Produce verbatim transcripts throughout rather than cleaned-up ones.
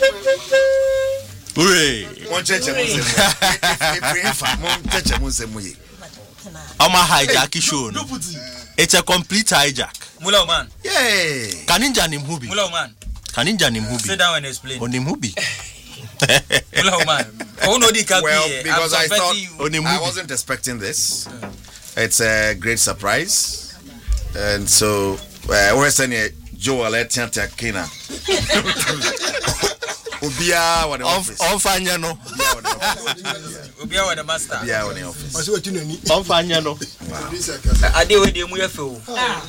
Hooray! One church Muslim. One church Muslim. I'm a hijack show. It's a complete hijack. Mula man. Yay! Kaninja nim hubi. Mula man. Kaninja nim hubi. Sit down and explain. Onim hubi. Mula man. Oh no, di well, because I thought I wasn't expecting this. It's a great surprise, and so uh, we're saying Joel Etianta Kina. Ubia what the office. On fanya no. Ubia what the master. Ubia what the office. On fanya no. Ade we dey mu yefe ah.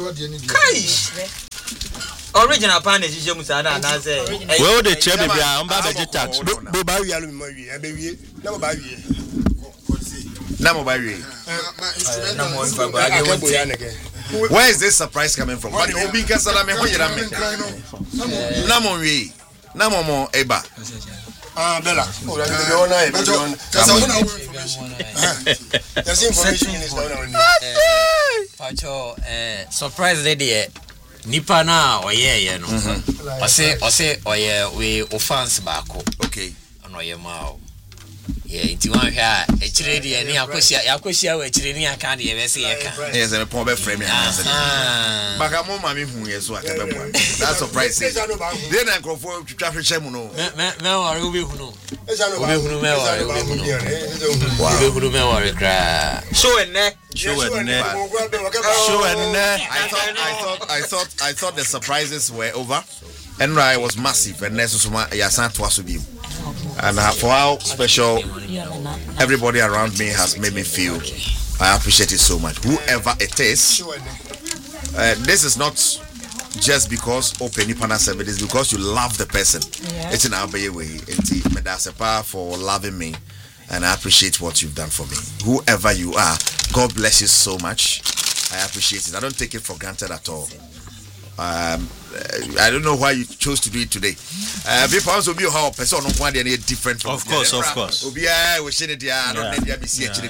Kai. Original pan is you musa na na say. Well the chair baby am ba be tax. Be ba wi alu mi ma wi, e be wi. Na ba wi. Na mo ba wi. Na mo nfa ba ade won. Where is this surprise coming from? But obi kasala me ho yira me. Na mo wi. Na mo mo eba. Ah Bella. Oh, that is the one I. That's one information. That's information is down on. Pacho eh surprise dey nipa na oye ye no. Ose ose oye we offense baako. Okay. Ono ye ma o. Yeah, inti wan hwa e kire de ni akosia akosia wa kire ni aka de ye be se ye ka. Yes, and pon be frame ya. Baka mo ma me hu ye so aka be mo. That's surprise. Then I go for twitwa hwehwe mu no. Me me wari obi hu no. Obi hu no me wari obi hu no. Obi hu no me wari kra. Show and neck. Show and neck. Show and neck. I thought I thought I thought I thought the surprises were over. And I was massive and necessary yasan to aso bi. And for how special everybody around me has made me feel, I appreciate it so much. Whoever it is, uh, this is not just because open Nipana seven, it is because you love the person. Yeah. It's an Abaye way. It's Medasepa for loving me, and I appreciate what you've done for me. Whoever you are, God bless you so much. I appreciate it. I don't take it for granted at all. Um, I don't know why you chose to do it today. Uh, people also be how person no one dey different from of course, of course. Obia we shey dey I don't dey be see actually.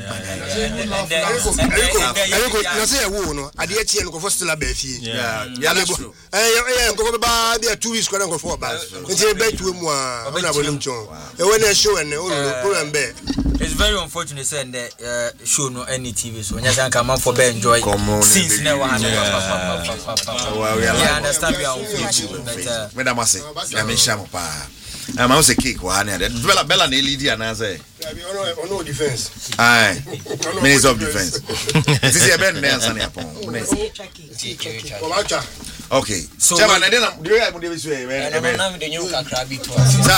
You say wo no ade e tie no go for still ba fie. Yeah. Yeah, that's true. Eh eh go ba be two weeks go for ba. Nti be tu mu a na bonum chon. E we na show and o problem be. It's very unfortunate saying that uh, show no any T V so nya san come for be enjoy since never had. Yeah, understand we are on YouTube but uh Madam say I mean sham pa. I'm also cake wa na Bella Bella na lead ya na say. Ono ono defense. Aye. Minister of Defense. This is Ben Nelson upon. Okay. So chairman I dey na do you have dey so e be. Na na me dey nyu kakra bi to.